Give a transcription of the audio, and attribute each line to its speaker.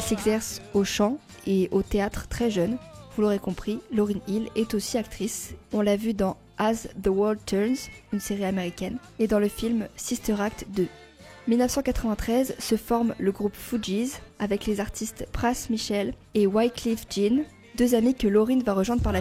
Speaker 1: s'exerce au chant et au théâtre très jeune. Vous l'aurez compris, Lauryn Hill est aussi actrice. On l'a vue dans As the World Turns, une série américaine, et dans le film Sister Act 2. 1993 se forme le groupe Fugees avec les artistes Pras Michel et Wyclef Jean, deux amis que Lauryn va rejoindre par la